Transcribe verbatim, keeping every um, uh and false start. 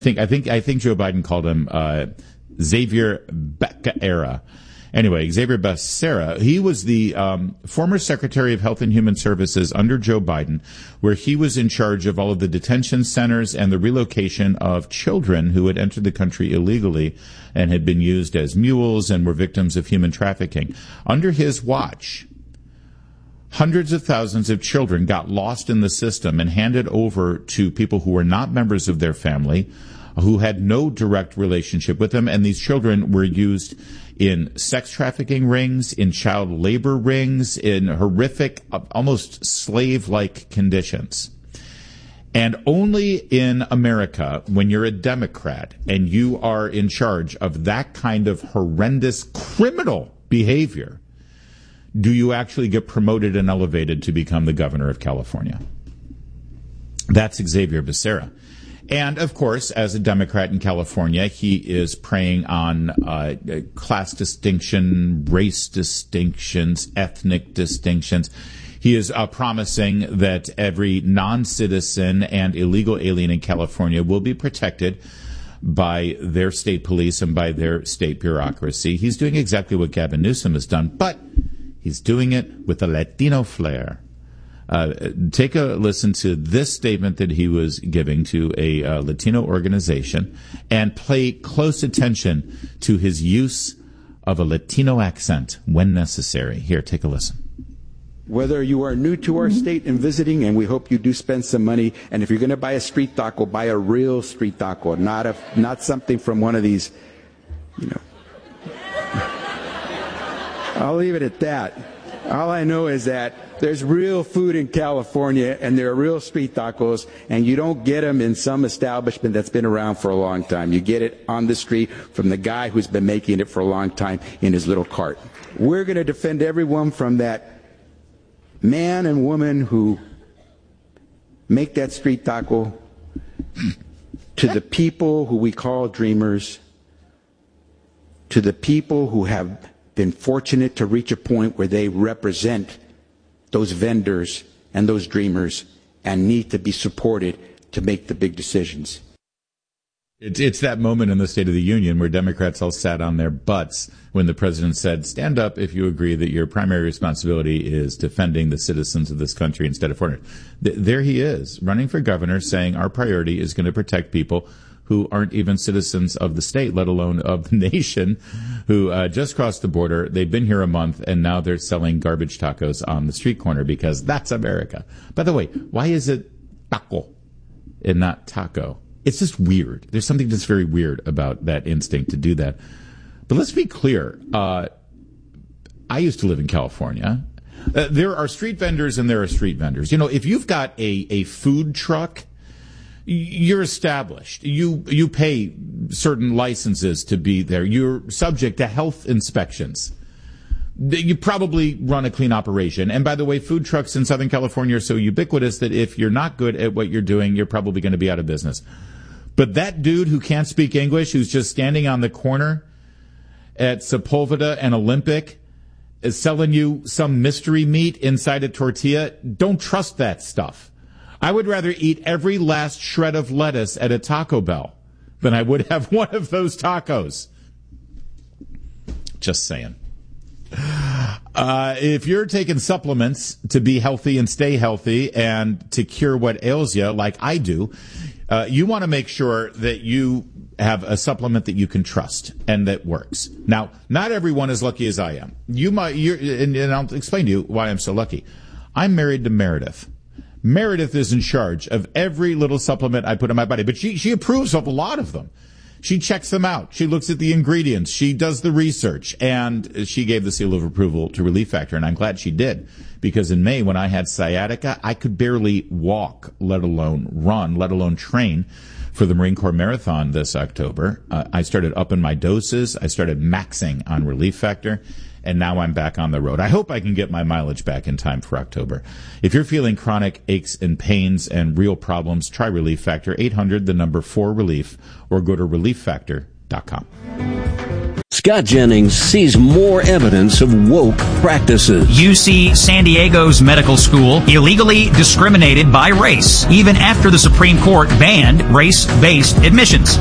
think I think I think Joe Biden called him uh, Xavier Becerra. Anyway, Xavier Becerra, he was the um, former Secretary of Health and Human Services under Joe Biden, where he was in charge of all of the detention centers and the relocation of children who had entered the country illegally and had been used as mules and were victims of human trafficking. Under his watch, hundreds of thousands of children got lost in the system and handed over to people who were not members of their family, who had no direct relationship with them, and these children were used in sex trafficking rings, in child labor rings, in horrific, almost slave-like conditions. And only in America, when you're a Democrat and you are in charge of that kind of horrendous criminal behavior, do you actually get promoted and elevated to become the governor of California? That's Xavier Becerra. And, of course, as a Democrat in California, he is preying on uh, class distinction, race distinctions, ethnic distinctions. He is uh, promising that every non-citizen and illegal alien in California will be protected by their state police and by their state bureaucracy. He's doing exactly what Gavin Newsom has done, but he's doing it with a Latino flair. Uh, take a listen to this statement that he was giving to a uh, Latino organization and pay close attention to his use of a Latino accent when necessary. Here, take a listen. Whether you are new to our state and visiting, and we hope you do spend some money, and if you're going to buy a street taco, buy a real street taco, not a not something from one of these, you know. I'll leave it at that. All I know is that there's real food in California, and there are real street tacos, and you don't get them in some establishment that's been around for a long time. You get it on the street from the guy who's been making it for a long time in his little cart. We're going to defend everyone from that man and woman who make that street taco to the people who we call dreamers, to the people who have been fortunate to reach a point where they represent those vendors and those dreamers and need to be supported to make the big decisions. It's, it's that moment in the State of the Union where Democrats all sat on their butts when the president said, stand up if you agree that your primary responsibility is defending the citizens of this country instead of foreigners. Th- there he is, running for governor, saying our priority is going to protect people who aren't even citizens of the state, let alone of the nation, who uh, just crossed the border. They've been here a month, and now they're selling garbage tacos on the street corner because that's America. By the way, why is it taco and not taco? It's just weird. There's something that's very weird about that instinct to do that. But let's be clear. Uh, I used to live in California. Uh, there are street vendors and there are street vendors. You know, if you've got a, a food truck, you're established. You you pay certain licenses to be there. You're subject to health inspections. You probably run a clean operation. And by the way, food trucks in Southern California are so ubiquitous that if you're not good at what you're doing, you're probably going to be out of business. But that dude who can't speak English, who's just standing on the corner at Sepulveda and Olympic, is selling you some mystery meat inside a tortilla, don't trust that stuff. I would rather eat every last shred of lettuce at a Taco Bell than I would have one of those tacos. Just saying. Uh, if you're taking supplements to be healthy and stay healthy and to cure what ails you, like I do, uh, you want to make sure that you have a supplement that you can trust and that works. Now, not everyone is lucky as I am. You might, you're, and, and I'll explain to you why I'm so lucky. I'm married to Meredith. Meredith is in charge of every little supplement I put in my body, but she, she approves of a lot of them. She checks them out. She looks at the ingredients. She does the research, and she gave the seal of approval to Relief Factor, and I'm glad she did, because in May when I had sciatica, I could barely walk, let alone run, let alone train for the Marine Corps Marathon this October. Uh, I started upping my doses. I started maxing on Relief Factor. And now I'm back on the road. I hope I can get my mileage back in time for October. If you're feeling chronic aches and pains and real problems, try Relief Factor, eight hundred, the number four relief, or go to relief factor dot com. Scott Jennings sees more evidence of woke practices. U C San Diego's medical school illegally discriminated by race, even after the Supreme Court banned race-based admissions.